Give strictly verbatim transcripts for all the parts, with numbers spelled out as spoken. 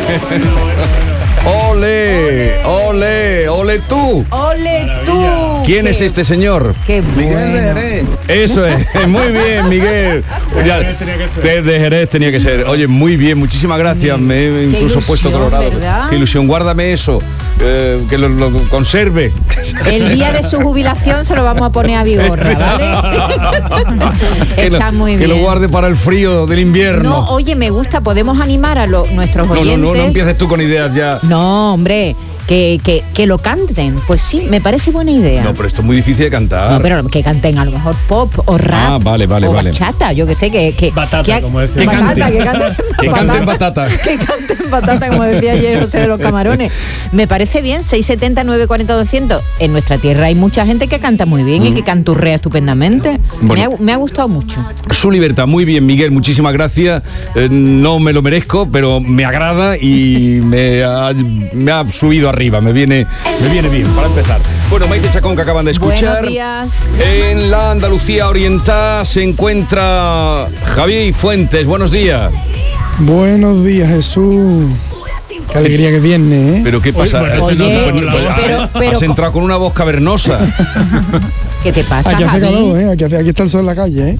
¡Ole! ¡Ole! ¡Ole tú! ¡Ole tú! ¿Quién qué, es este señor? ¡Qué bueno! Miguel de Jerez. Eso es, muy bien, Miguel. Ya, desde Jerez tenía que ser. Oye, muy bien, muchísimas gracias. Me he incluso ilusión, puesto colorado. ¿verdad? Qué ilusión, guárdame eso, eh, que lo, lo conserve. El día de su jubilación se lo vamos a poner a Vigorra, ¿vale? Que lo- Está muy Que bien. lo guarde para el frío del invierno. No, oye, me gusta, podemos animar a los, nuestros no, oyentes. no, no, no empieces tú con ideas ya. No, hombre, que, que, que lo canten. Pues sí, me parece buena idea. No, pero esto es muy difícil de cantar. No, pero que canten a lo mejor pop o rap. Ah, vale, vale, o vale. bachata, yo que sé, que... que Batata, que ha- como decía. Que Batata, canten. que canten, Que canten batata. Que canten batata, como decía ayer José de los Camarones. Me parece bien, seiscientos setenta, novecientos cuarenta, doscientos. En nuestra tierra hay mucha gente que canta muy bien y que canturrea estupendamente. Bueno. Me, ha, me ha gustado mucho. Su libertad, muy bien, Miguel, muchísimas gracias. Eh, no me lo merezco, pero me agrada y me ha, me ha subido arriba, me viene, me viene bien, para empezar. Bueno, Maite Chacón, que acaban de escuchar. Buenos días. En la Andalucía Oriental se encuentra Javier Fuentes. Buenos días. Buenos días, Jesús. Qué alegría que viene, ¿eh? Pero qué pasa. bueno, Oye, no, no, no, pero, no, pero, pero Has entrado con una voz cavernosa. ¿qué te pasa, Aquí hace Javi? calor, ¿eh? Aquí, hace- aquí está el sol en la calle, ¿eh?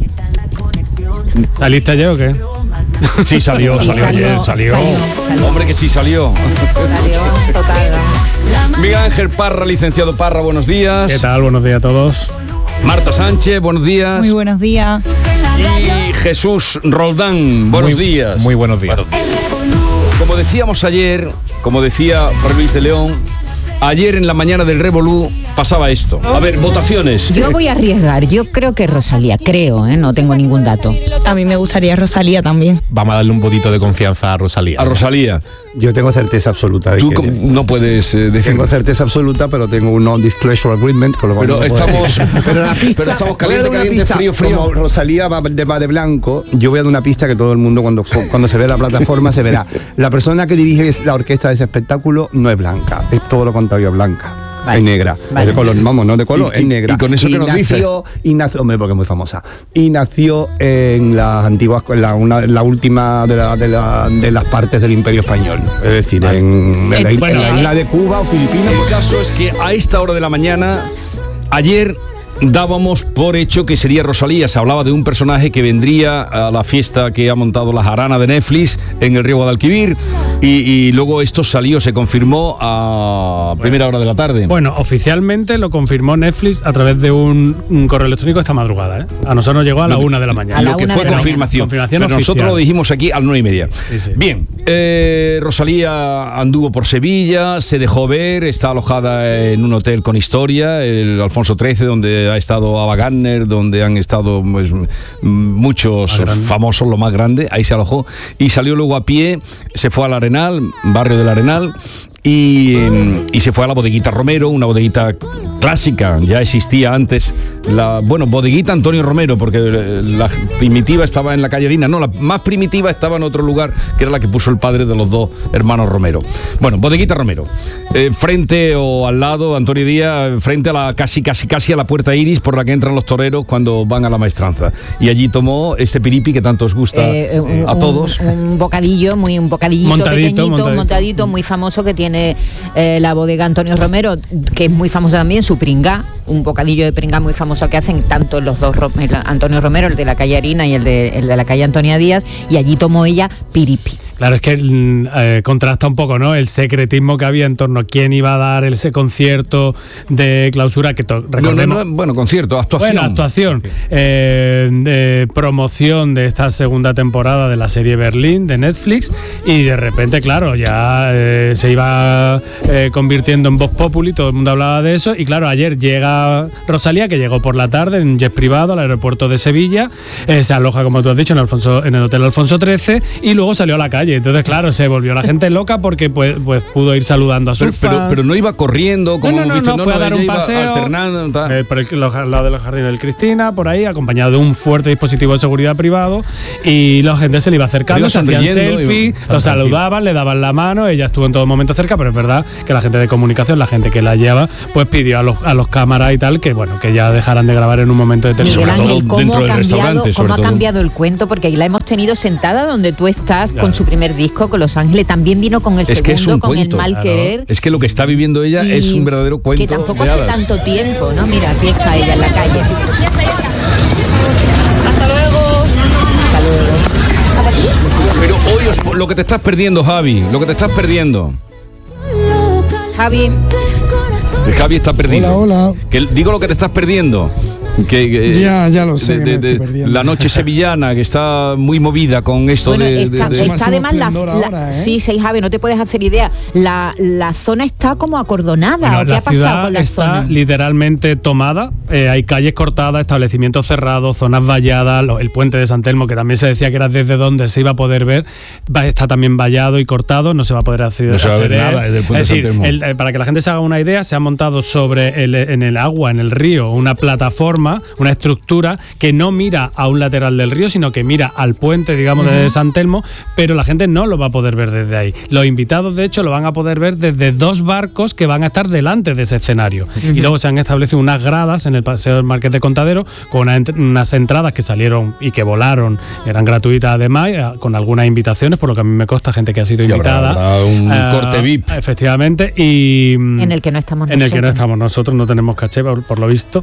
¿Saliste ayer o qué? Sí, salió, Sí, salió, ayer, salió. salió, salió. Hombre, que sí salió. Salió total. Miguel Ángel Parra, licenciado Parra, buenos días. ¿Qué tal? Buenos días a todos. Marta Sánchez, buenos días. Muy buenos días. Y Jesús Roldán, buenos Muy- días. muy buenos días. Como decíamos ayer, como decía Fray Luis de León, ayer en la mañana del Revolú pasaba esto. A ver, votaciones. Yo voy a arriesgar, yo creo que Rosalía, creo, ¿eh? No tengo ningún dato. A mí me gustaría Rosalía también. Vamos a darle un poquito de confianza a Rosalía. A Rosalía. Yo tengo certeza absoluta de Tú que com- no puedes eh, decir. tengo certeza absoluta, pero tengo un non-disclosure agreement, con lo cual Pero no puedo estamos- decir. pero la pista, pero estamos voy a caliente, dar una caliente, pista. frío, frío. Como Rosalía va de, va de blanco, yo voy a dar una pista que todo el mundo cuando, cuando se ve la plataforma se verá. La persona que dirige la orquesta de ese espectáculo no es blanca, es todo lo contrario, es blanca. Vale. Es negra, Vale. es de color, vamos, no de color, Y- es y- negra. y con eso, ¿qué nos dice? nació, y nació, hombre, porque es muy famosa. Y nació en las antiguas, en la, una, la última de, la, de, la, de las partes del Imperio Español. Es decir, en, en la, en Bueno, la isla de Cuba o Filipinas. El caso es que a esta hora de la mañana, ayer dábamos por hecho que sería Rosalía. Se hablaba de un personaje que vendría a la fiesta que ha montado la jarana de Netflix en el río Guadalquivir y, y luego esto salió, se confirmó a primera hora de la tarde. Bueno, oficialmente lo confirmó Netflix a través de un, un correo electrónico esta madrugada, ¿eh? A nosotros nos llegó a la Lo- una de la mañana. A la Lo que una fue de la confirmación. Confirmación Pero nosotros oficial. lo dijimos aquí a las nueve y media. Sí, sí. Bien, eh, Rosalía anduvo por Sevilla, se dejó ver, está alojada en un hotel con historia, el Alfonso trece, donde ha estado Ava Gardner, donde han estado pues, muchos Más grande. famosos, lo más grande, ahí se alojó y salió luego a pie, se fue al Arenal, barrio del Arenal. Y, eh, y se fue a la bodeguita Romero, una bodeguita clásica, ya existía antes la, bueno, bodeguita Antonio Romero, porque eh, la primitiva estaba en la calle Harina, no, la más primitiva estaba en otro lugar, que era la que puso el padre de los dos hermanos Romero. Bueno, bodeguita Romero, eh, frente o al lado, Antonio Díaz, frente a la, casi, casi, casi a la puerta Iris por la que entran los toreros cuando van a la maestranza. Y allí tomó este piripi que tanto os gusta Eh, un- a todos. Un, un bocadillo, muy un bocadillito Montadito, pequeñito, montadito. montadito, muy famoso que tiene eh, la bodega Antonio Romero, que es muy famosa también, su pringá, un bocadillo de pringá muy famoso que hacen tanto los dos, Ro- el Antonio Romero, el de la calle Harina y el de, el de la calle Antonia Díaz, y allí tomó ella piripi. Claro, es que mm, eh, contrasta un poco, ¿no? El secretismo que había en torno a quién iba a dar ese concierto de clausura, que to- No, no, recordemos... no, bueno, concierto, actuación. Bueno, actuación, eh, de promoción de esta segunda temporada de la serie Berlín de Netflix, y de repente, claro, ya eh, se iba eh, convirtiendo en voz populi, todo el mundo hablaba de eso, y claro, ayer llega Rosalía, que llegó por la tarde en jet privado al aeropuerto de Sevilla, eh, se aloja, como tú has dicho, en, Alfonso, en el Hotel Alfonso trece, y luego salió a la calle. Entonces, claro, se volvió la gente loca porque pues, pues pudo ir saludando a sus Pero, pero, fans. pero no iba corriendo, como No, no, hemos no, visto, no, fue a dar ella un iba paseo, alternando, tal. Eh, por el, los, al lado de los jardines del Cristina, por ahí, acompañado de un fuerte dispositivo de seguridad privado, y la gente se le iba acercando, Iba se hacían sonriendo, selfies, iba- lo saludaban, le daban la mano, ella estuvo en todo momento cerca, pero es verdad que la gente de comunicación, la gente que la lleva, pues pidió a los, a los cámaras y tal, que bueno, que ya dejaran de grabar en un momento determinado. Miguel sobre todo Ángel, ¿cómo dentro ha del cambiado, restaurante, cómo sobre ha todo. cambiado el cuento? Porque ahí la hemos tenido sentada donde tú estás Claro. con su primer primer disco con Los Ángeles, también vino con el Es que es segundo, un con cuento, El Mal claro. Querer. Es que lo que está viviendo ella y es un verdadero cuento que tampoco de hace hadas. tanto tiempo, ¿no? Mira, aquí está ella en la calle. Hasta luego. Hasta luego. Pero hoy os- lo que te estás perdiendo, Javi, lo que te estás perdiendo. Javi, Javi está perdido. Hola, hola. Que, digo lo que te estás perdiendo. Que, que- Ya, ya lo sé de- que de- me estoy de- perdiendo. la noche sevillana, que está muy movida con esto bueno, de, está, de- de- está Máximo además la, esplendor la- ahora, ¿eh? sí, sí, Javi, no te puedes hacer idea. La, la zona está como acordonada. Bueno, ¿O qué la ha pasado ciudad con la está zona? literalmente tomada, eh, hay calles cortadas, establecimientos cerrados, zonas valladas, lo- el puente de San Telmo, que también se decía que era desde donde se iba a poder ver, va- está también vallado y cortado, no se va a poder acceder. No se va a ver acceder. nada desde el puente es de San decir, Telmo. el- eh, para que la gente se haga una idea, se ha montado sobre el, en el agua, en el río, una plataforma, una estructura que no mira a un lateral del río, sino que mira al puente, digamos, de San Telmo, pero la gente no lo va a poder ver desde ahí. Los invitados, de hecho, lo van a poder ver desde dos barcos que van a estar delante de ese escenario. Y luego se han establecido unas gradas en el Paseo del Marqués de Contadero con una ent- unas entradas que salieron y que volaron, eran gratuitas además, eh, con algunas invitaciones, por lo que a mí me consta gente que ha sido Sí, habrá- invitada. habrá un Eh, corte V I P. Efectivamente. Y, En el que no estamos en el que no nosotros. estamos nosotros, no tenemos caché por, por lo visto.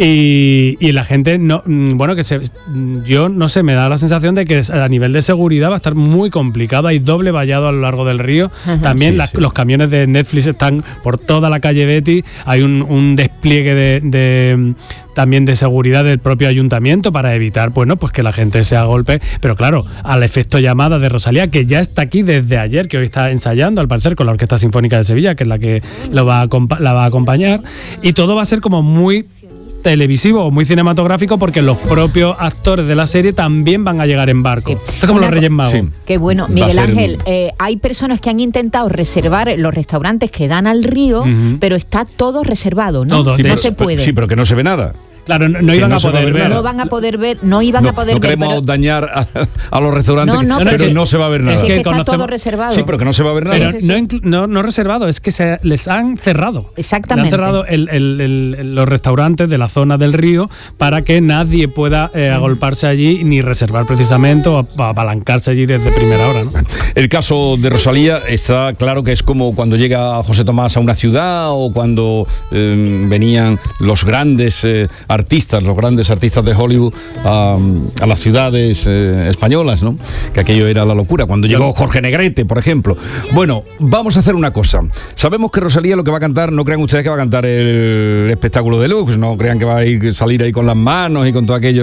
Y, y la gente, no mm, bueno, que se, yo no sé, me da la sensación de que a nivel de seguridad va a estar muy complicado. Hay doble vallado a lo largo del río. Ajá. También Sí, las- sí. los camiones de Netflix están por toda la calle Betty. Hay un, un despliegue de, de también de seguridad del propio ayuntamiento para evitar, bueno, pues que la gente se haga golpe. Pero claro, al efecto llamada de Rosalía, que ya está aquí desde ayer, que hoy está ensayando, al parecer, con la Orquesta Sinfónica de Sevilla, que es la que lo va a, acompa- la va a acompañar. Y todo va a ser como muy televisivo o muy cinematográfico, porque los propios actores de la serie también van a llegar en barco. Sí. Esto es como Una los co- Reyes Magos. Sí. Qué bueno. Va a Miguel ser- Ángel, eh, hay personas que han intentado reservar los restaurantes que dan al río, Ujú. pero está todo reservado, ¿no? Todo, Sí, no pero- se puede. Sí, pero que no se ve nada. Claro, no, no Que iban no a se va a poder ver ver. nada. no van a poder ver, no iban No, a poder no ver, queremos pero- dañar a, a los restaurantes, No, no, pero, pero que- no se va a ver nada. es Es que, que está conocemos- todo reservado. Sí, pero que no se va a ver nada. Pero Sí, sí, no, sí. inclu- no, no reservado, es que se les han cerrado. Exactamente. Le han cerrado el- el- el- el- los restaurantes de la zona del río para que nadie pueda eh, agolparse allí ni reservar precisamente o ap- apalancarse allí desde primera hora, ¿no? El caso de Rosalía está claro que es como cuando llega José Tomás a una ciudad o cuando eh, venían los grandes eh, artistas, los grandes artistas de Hollywood a, a las ciudades eh, españolas, ¿no? Que aquello era la locura. Cuando llegó Jorge Negrete, por ejemplo. Bueno, vamos a hacer una cosa. Sabemos que Rosalía lo que va a cantar, no crean ustedes que va a cantar el espectáculo deluxe, no crean que va a ir, salir ahí con las manos y con todo aquello.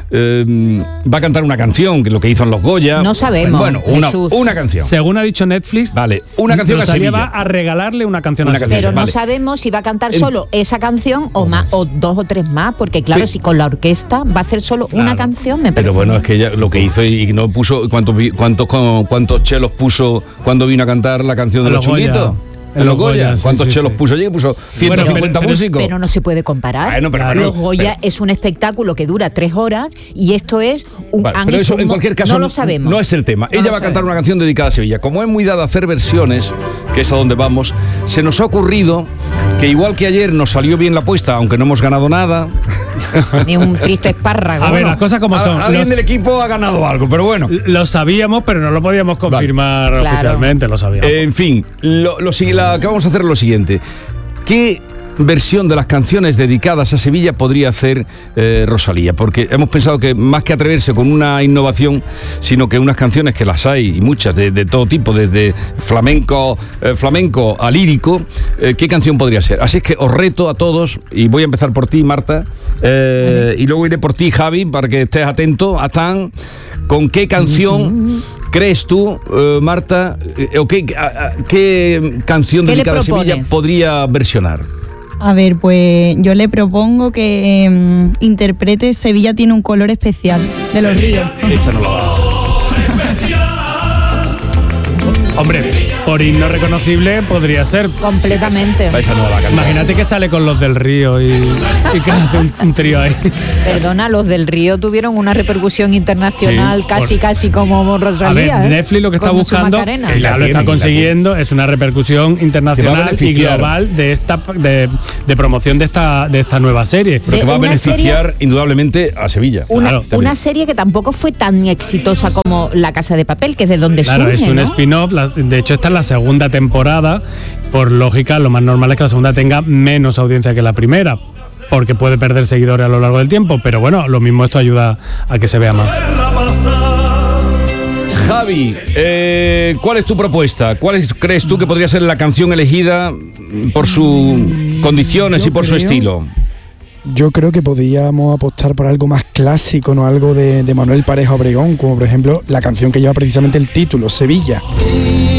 Eh, va a cantar una canción, que es lo que hizo en Los Goya. No sabemos, Bueno, una, Jesús. una canción. Según ha dicho Netflix, Vale, una canción a Rosalía Sevilla. va a regalarle una canción Una a canción. Sevilla. Pero no Vale. sabemos si va a cantar En- solo esa canción o más, o dos o tres más, porque claro, Pe- si con la orquesta va a hacer solo una Claro. canción, me parece. Pero bueno, bien. es que ella lo que hizo y y no puso cuántos vi- cuántos con- cuántos chelos puso cuando vino a cantar la canción de En los los Goya. chunguitos. En En los los Goya. Goya, sí, ¿Cuántos sí, chelos sí. puso allí? Puso ciento cincuenta pero- músicos. Pero no se puede comparar. Bueno, pero Claro. bueno, Los Goya pero- es un espectáculo que dura tres horas y esto es un. Vale, han pero hecho eso un en mo- cualquier caso no lo sabemos. no es el tema. No Ella lo va a cantar sabemos. una canción dedicada a Sevilla. Como es muy dada a hacer versiones, que es a donde vamos, se nos ha ocurrido que igual que ayer nos salió bien la apuesta, aunque no hemos ganado nada. Ni un triste espárrago. A ver, Bueno, las cosas como a- son. Alguien Los- del equipo ha ganado algo, pero bueno. Lo sabíamos, pero no lo podíamos confirmar Claro. oficialmente, lo sabíamos. En fin, lo, lo sigui- la, que vamos a hacer es lo siguiente. ¿Qué versión de las canciones dedicadas a Sevilla podría hacer eh, Rosalía? Porque hemos pensado que más que atreverse con una innovación, sino que unas canciones que las hay, y muchas, de, de todo tipo, desde flamenco, eh, flamenco a lírico, eh, ¿qué canción podría ser? Así es que os reto a todos, y voy a empezar por ti, Marta, eh, y luego iré por ti, Javi, para que estés atento a Tan. ¿Con qué canción crees tú, eh, Marta, eh, o qué, a- a- qué canción ¿Qué le dedicada a Sevilla propones? podría versionar? A ver, pues yo le propongo que mm, interprete Sevilla tiene un color especial de los ríos. Esa no la va. Hombre, por himno reconocible podría ser. Completamente. Esa no la canta. Imagínate que sale con Los del Río y, y que hace un, un trío ahí. Perdona, Los del Río tuvieron una repercusión internacional Sí, casi, por- casi como Rosalía. A ver, ¿eh? Netflix lo que está Con su buscando, Macarena. y ya lo La está tienen, consiguiendo, es una repercusión Que va a internacional y beneficiar. global de esta de, de promoción de esta de esta nueva serie. Pero que de va a una beneficiar indudablemente a Sevilla. Una, Claro, una serie que tampoco fue tan exitosa como La Casa de Papel, que es de donde Claro, surge, es un ¿no? spin-off. las- De hecho, esta es la segunda temporada. Por lógica, lo más normal es que la segunda tenga menos audiencia que la primera, porque puede perder seguidores a lo largo del tiempo. Pero bueno, lo mismo esto ayuda a que se vea más. Javi, eh, ¿cuál es tu propuesta? ¿Cuál es- crees tú que podría ser la canción elegida por sus condiciones yo y por su creo- estilo? Yo creo que podíamos apostar por algo más clásico, no algo de, de Manuel Pareja Obregón, como por ejemplo la canción que lleva precisamente el título, Sevilla.